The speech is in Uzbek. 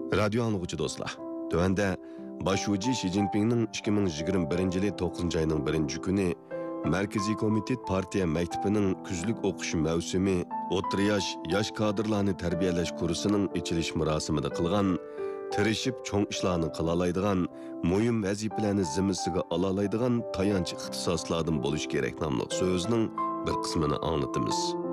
Radyo anlıqçı dostlar. Tövende Başuci Xi Jinping'nin 2021 9 ayının 1 günü Merkezi Komitet Partiya Mektebining küzlük o'qish mavsumi o'rta yosh kadrlarni tarbiyalash kursining ichilish marosimida qilgan, tirishib cho'ng ishlarni qila oladigan, muhim vazifalarni zimmasiga ola oladigan tayanch ixtisoslardan bo'lish kerak nomli so'zning bir qismini anglatamiz.